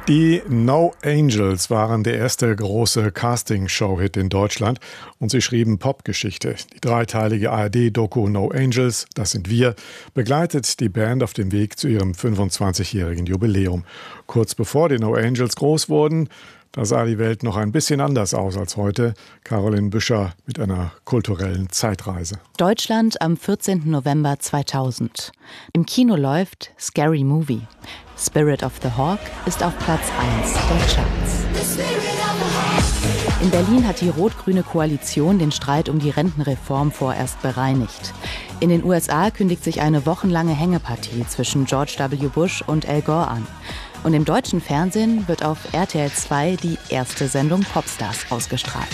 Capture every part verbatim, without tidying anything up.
Die No Angels waren der erste große Casting-Show-Hit in Deutschland und sie schrieben Popgeschichte. Die dreiteilige A R D-Doku No Angels, das sind wir, begleitet die Band auf dem Weg zu ihrem fünfundzwanzigjährigen Jubiläum. Kurz bevor die No Angels groß wurden, da sah die Welt noch ein bisschen anders aus als heute. Caroline Büscher mit einer kulturellen Zeitreise. Deutschland am vierzehnten November zweitausend. Im Kino läuft Scary Movie. Spirit of the Hawk ist auf Platz eins der Charts. In Berlin hat die rot-grüne Koalition den Streit um die Rentenreform vorerst bereinigt. In den U S A kündigt sich eine wochenlange Hängepartie zwischen George W. Bush und Al Gore an. Und im deutschen Fernsehen wird auf R T L zwei die erste Sendung Popstars ausgestrahlt.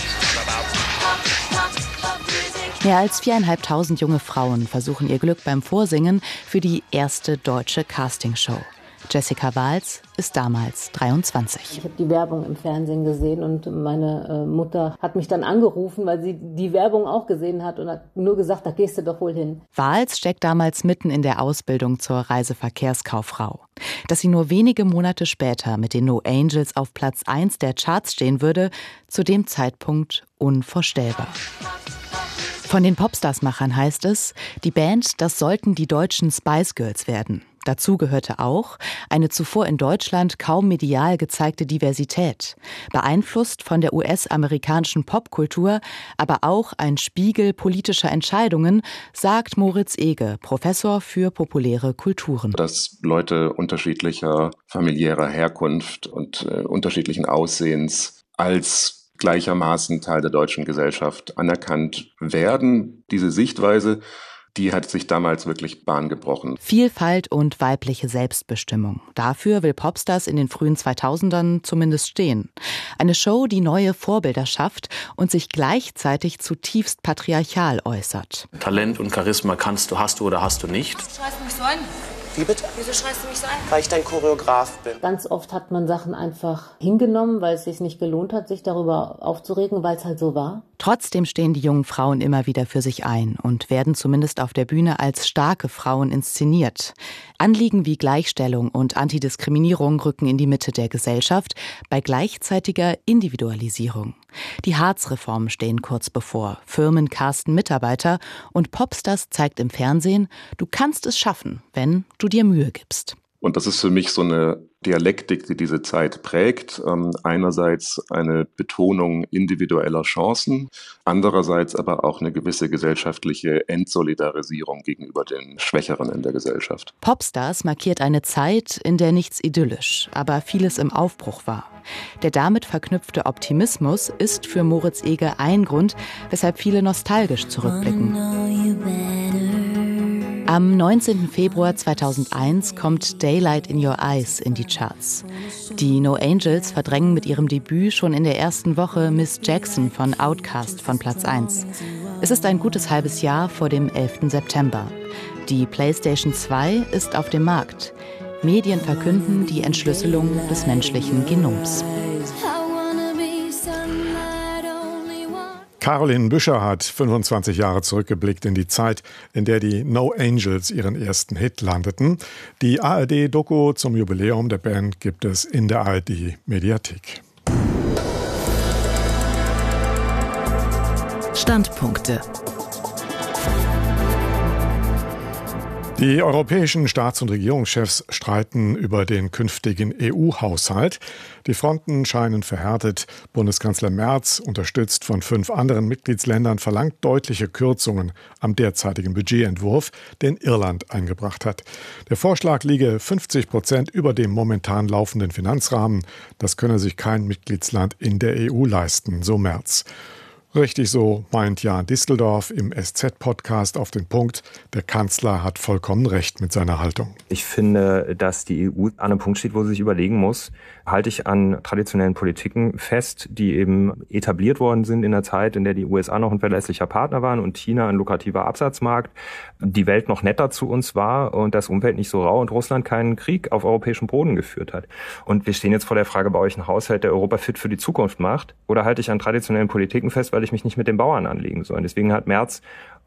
Mehr als viereinhalbtausend junge Frauen versuchen ihr Glück beim Vorsingen für die erste deutsche Castingshow. Jessica Wahls ist damals dreiundzwanzig. Ich habe die Werbung im Fernsehen gesehen und meine äh, Mutter hat mich dann angerufen, weil sie die Werbung auch gesehen hat und hat nur gesagt, da gehst du doch wohl hin. Wahls steckt damals mitten in der Ausbildung zur Reiseverkehrskauffrau. Dass sie nur wenige Monate später mit den No Angels auf Platz eins der Charts stehen würde, zu dem Zeitpunkt unvorstellbar. Von den Popstars-Machern heißt es, die Band, das sollten die deutschen Spice Girls werden. Dazu gehörte auch eine zuvor in Deutschland kaum medial gezeigte Diversität, beeinflusst von der U S-amerikanischen Popkultur, aber auch ein Spiegel politischer Entscheidungen, sagt Moritz Ege, Professor für populäre Kulturen. Dass Leute unterschiedlicher familiärer Herkunft und äh, unterschiedlichen Aussehens als gleichermaßen Teil der deutschen Gesellschaft anerkannt werden, diese Sichtweise, die hat sich damals wirklich Bahn gebrochen. Vielfalt und weibliche Selbstbestimmung. Dafür will Popstars in den frühen zweitausendern zumindest stehen. Eine Show, die neue Vorbilder schafft und sich gleichzeitig zutiefst patriarchal äußert. Talent und Charisma kannst du, hast du oder hast du nicht. Du schreist mich so an. Wie bitte? Wieso schreist du mich so an? Weil ich dein Choreograf bin. Ganz oft hat man Sachen einfach hingenommen, weil es sich nicht gelohnt hat, sich darüber aufzuregen, weil es halt so war. Trotzdem stehen die jungen Frauen immer wieder für sich ein und werden zumindest auf der Bühne als starke Frauen inszeniert. Anliegen wie Gleichstellung und Antidiskriminierung rücken in die Mitte der Gesellschaft bei gleichzeitiger Individualisierung. Die Hartz-Reformen stehen kurz bevor. Firmen casten Mitarbeiter und Popstars zeigt im Fernsehen, du kannst es schaffen, wenn du dir Mühe gibst. Und das ist für mich so eine Dialektik, die diese Zeit prägt. Ähm, einerseits eine Betonung individueller Chancen, andererseits aber auch eine gewisse gesellschaftliche Entsolidarisierung gegenüber den Schwächeren in der Gesellschaft. Popstars markiert eine Zeit, in der nichts idyllisch, aber vieles im Aufbruch war. Der damit verknüpfte Optimismus ist für Moritz Ege ein Grund, weshalb viele nostalgisch zurückblicken. Am neunzehnten Februar zweitausendeins kommt Daylight in Your Eyes in die Charts. Die No Angels verdrängen mit ihrem Debüt schon in der ersten Woche Miss Jackson von Outkast von Platz eins. Es ist ein gutes halbes Jahr vor dem elften September. Die PlayStation zwei ist auf dem Markt. Medien verkünden die Entschlüsselung des menschlichen Genoms. Caroline Büscher hat fünfundzwanzig Jahre zurückgeblickt in die Zeit, in der die No Angels ihren ersten Hit landeten. Die A R D-Doku zum Jubiläum der Band gibt es in der A R D-Mediathek. Standpunkte. Die europäischen Staats- und Regierungschefs streiten über den künftigen E U-Haushalt. Die Fronten scheinen verhärtet. Bundeskanzler Merz, unterstützt von fünf anderen Mitgliedsländern, verlangt deutliche Kürzungen am derzeitigen Budgetentwurf, den Irland eingebracht hat. Der Vorschlag liege fünfzig Prozent über dem momentan laufenden Finanzrahmen. Das könne sich kein Mitgliedsland in der E U leisten, so Merz. Richtig so, meint Jan Disteldorf im S Z-Podcast auf den Punkt. Der Kanzler hat vollkommen recht mit seiner Haltung. Ich finde, dass die E U an einem Punkt steht, wo sie sich überlegen muss, halte ich an traditionellen Politiken fest, die eben etabliert worden sind in der Zeit, in der die U S A noch ein verlässlicher Partner waren und China ein lukrativer Absatzmarkt, die Welt noch netter zu uns war und das Umfeld nicht so rau und Russland keinen Krieg auf europäischem Boden geführt hat. Und wir stehen jetzt vor der Frage, baue ich einen Haushalt, der Europa fit für die Zukunft macht, oder halte ich an traditionellen Politiken fest, weil ich mich nicht mit den Bauern anlegen soll. Und deswegen hat Merz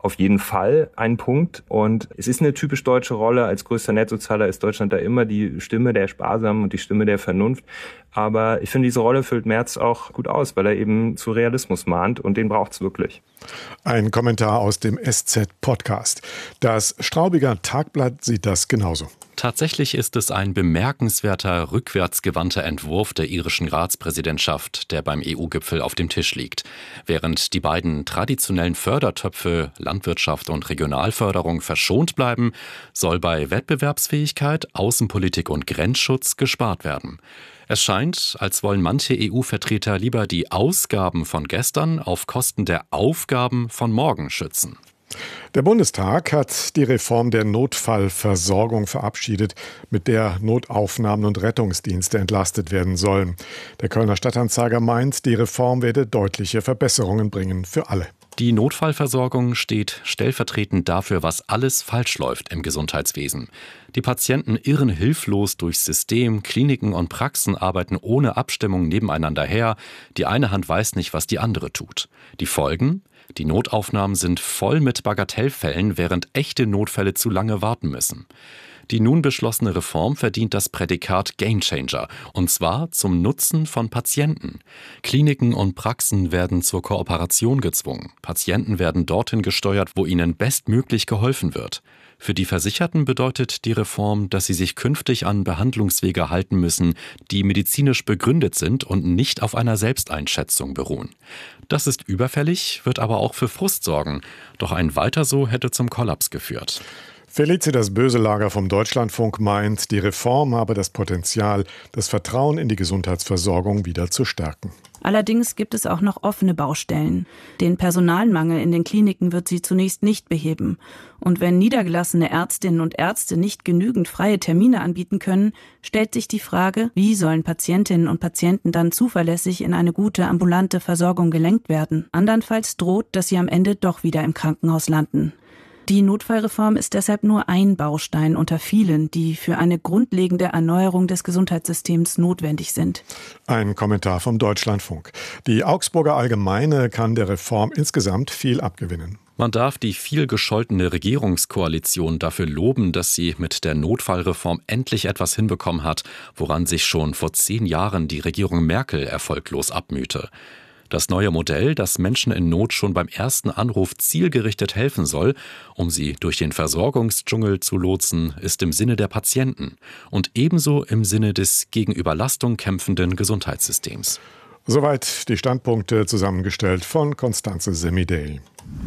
auf jeden Fall ein Punkt. Und es ist eine typisch deutsche Rolle. Als größter Nettozahler ist Deutschland da immer die Stimme der Sparsamen und die Stimme der Vernunft. Aber ich finde, diese Rolle füllt Merz auch gut aus, weil er eben zu Realismus mahnt und den braucht es wirklich. Ein Kommentar aus dem S Z-Podcast. Das Straubiger Tagblatt sieht das genauso. Tatsächlich ist es ein bemerkenswerter, rückwärtsgewandter Entwurf der irischen Ratspräsidentschaft, der beim E U-Gipfel auf dem Tisch liegt. Während die beiden traditionellen Fördertöpfe Landwirtschaft und Regionalförderung verschont bleiben, soll bei Wettbewerbsfähigkeit, Außenpolitik und Grenzschutz gespart werden. Es scheint, als wollen manche E U-Vertreter lieber die Ausgaben von gestern auf Kosten der Aufgaben von morgen schützen. Der Bundestag hat die Reform der Notfallversorgung verabschiedet, mit der Notaufnahmen und Rettungsdienste entlastet werden sollen. Der Kölner Stadtanzeiger meint, die Reform werde deutliche Verbesserungen bringen für alle. Die Notfallversorgung steht stellvertretend dafür, was alles falsch läuft im Gesundheitswesen. Die Patienten irren hilflos durchs System, Kliniken und Praxen arbeiten ohne Abstimmung nebeneinander her, die eine Hand weiß nicht, was die andere tut. Die Folgen? Die Notaufnahmen sind voll mit Bagatellfällen, während echte Notfälle zu lange warten müssen. Die nun beschlossene Reform verdient das Prädikat Gamechanger, und zwar zum Nutzen von Patienten. Kliniken und Praxen werden zur Kooperation gezwungen. Patienten werden dorthin gesteuert, wo ihnen bestmöglich geholfen wird. Für die Versicherten bedeutet die Reform, dass sie sich künftig an Behandlungswege halten müssen, die medizinisch begründet sind und nicht auf einer Selbsteinschätzung beruhen. Das ist überfällig, wird aber auch für Frust sorgen. Doch ein Weiter so hätte zum Kollaps geführt. Felicitas Böselager vom Deutschlandfunk meint, die Reform habe das Potenzial, das Vertrauen in die Gesundheitsversorgung wieder zu stärken. Allerdings gibt es auch noch offene Baustellen. Den Personalmangel in den Kliniken wird sie zunächst nicht beheben. Und wenn niedergelassene Ärztinnen und Ärzte nicht genügend freie Termine anbieten können, stellt sich die Frage, wie sollen Patientinnen und Patienten dann zuverlässig in eine gute ambulante Versorgung gelenkt werden? Andernfalls droht, dass sie am Ende doch wieder im Krankenhaus landen. Die Notfallreform ist deshalb nur ein Baustein unter vielen, die für eine grundlegende Erneuerung des Gesundheitssystems notwendig sind. Ein Kommentar vom Deutschlandfunk. Die Augsburger Allgemeine kann der Reform insgesamt viel abgewinnen. Man darf die viel gescholtene Regierungskoalition dafür loben, dass sie mit der Notfallreform endlich etwas hinbekommen hat, woran sich schon vor zehn Jahren die Regierung Merkel erfolglos abmühte. Das neue Modell, das Menschen in Not schon beim ersten Anruf zielgerichtet helfen soll, um sie durch den Versorgungsdschungel zu lotsen, ist im Sinne der Patienten und ebenso im Sinne des gegen Überlastung kämpfenden Gesundheitssystems. Soweit die Standpunkte, zusammengestellt von Constanze Semidey.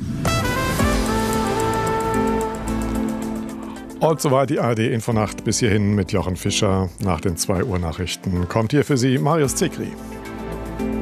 Und soweit die A R D-Infonacht bis hierhin mit Jochen Fischer. Nach den zwei Uhr Nachrichten kommt hier für Sie Marius Zikri.